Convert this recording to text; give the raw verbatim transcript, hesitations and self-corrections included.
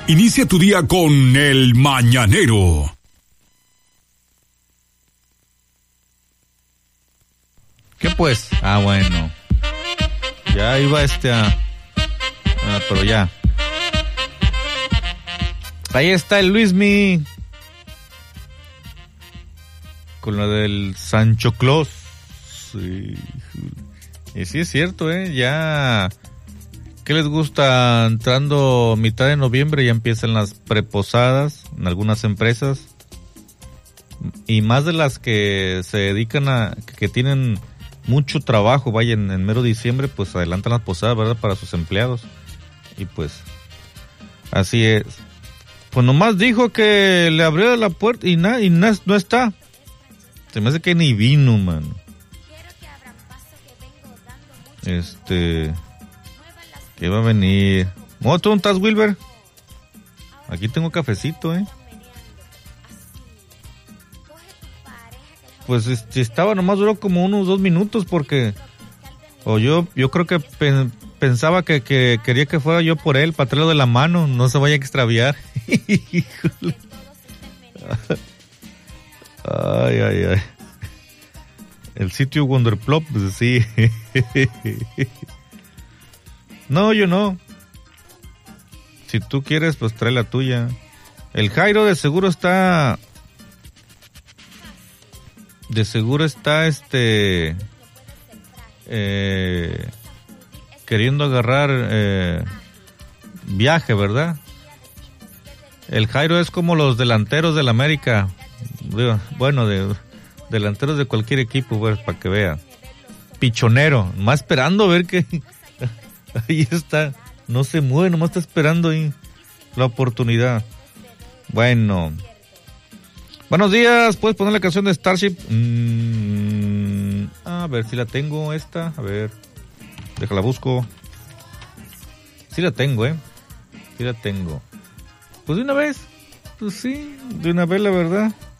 Inicia tu día con El Mañanero. ¿Qué pues? Ah, bueno. Ya iba este a... Ah, pero ya. Ahí está el Luismi. Con la del Sancho Claus. Sí. Y sí es cierto, ¿eh? Ya... ¿Qué les gusta? Entrando mitad de noviembre ya empiezan las preposadas en algunas empresas. Y más de las que se dedican a... que tienen mucho trabajo, vaya, en, en mero diciembre, pues adelantan las posadas, ¿verdad? Para sus empleados. Y pues... así es. Pues nomás dijo que le abrió la puerta y, na, y na, no está. Se me hace que ni vino, mano. Este... ¿Qué va a venir? ¿Cómo tú estás, Wilber? Aquí tengo cafecito, ¿eh? Pues este, estaba nomás, duró como unos dos minutos porque... O yo yo creo que pen, pensaba que, que quería que fuera yo por él, para traerlo de la mano, no se vaya a extraviar. Híjole. Ay, ay, ay. El sitio Wonderplop, pues sí. No, yo no. Si tú quieres, pues trae la tuya. El Jairo de seguro está... De seguro está, este... Eh, queriendo agarrar eh, viaje, ¿verdad? El Jairo es como los delanteros del América. Bueno, de delanteros de cualquier equipo, pues, para que vea. Pichonero, más esperando a ver qué... Ahí está, no se mueve, nomás está esperando ahí la oportunidad. Bueno, buenos días, ¿puedes poner la canción de Starship? Mm, a ver si la tengo esta, a ver, déjala busco. Sí la tengo, eh, sí la tengo. Pues de una vez, pues sí, de una vez la verdad.